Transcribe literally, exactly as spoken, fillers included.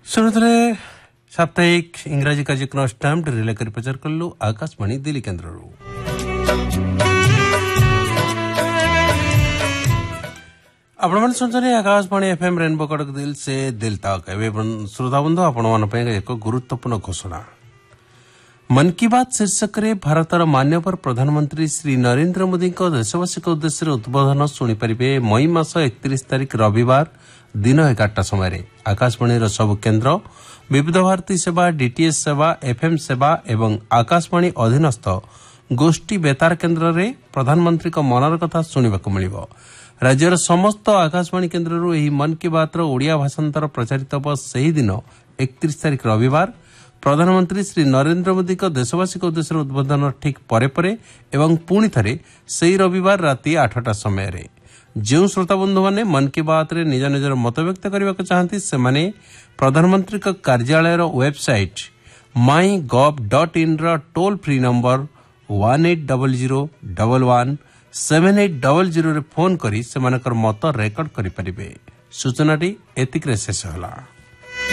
शुरुतरे साप्ताहिक इंग्राजी कार्यक्रम stamp relay कर प्रचार कलु आकाशवाणी दिल्ली केन्द्र आपण सुनते आकाशवाणी एफएम रेनबो कड़क दिल से दिल तक एवं श्रोता बंधु आपण एक गुरुत्वपूर्ण घोषणा मन की बात शीर्षक रे भारतर मान्यवर प्रधानमंत्री श्री नरेंद्र मोदी देशवासी उद्देश्य उद्बोधन शुणिपारे मई मास एकतीस तारिख रविवार दिन एगारटा समय आकाशवाणी सबु केन्द्र विविध भारती सेवा डीटीएच सेवा एफएम सेवा एवं आकाशवाणी अधीनस्थ गोष्ठी बेतार केन्द्र रे प्रधानमंत्री मनर कथा शुणा मिलिबो। राज्यर समस्त आकाशवाणी केन्द्ररू एही मन की बात ओडिया भाषांतर प्रचारित हो सही दिन एकतीस तारिख रविवार प्रधानमंत्री श्री नरेंद्र मोदी देशवासी उद्देश्य उद्बोधन ठीक परे परे एवं पुणी थरे सही रविवार राति आठटा समय जो श्रोता बंधु मैंने मन की बात रे निज निजर मत व्यक्त करने को चाहती से माने प्रधानमंत्री कार्यालय website my gov dot in toll free number one eight double zero double one seven eight double zero रे फोन करी से मत रेकर्ड करि परिबे। सूचनाटी एतिक रे शेष होला।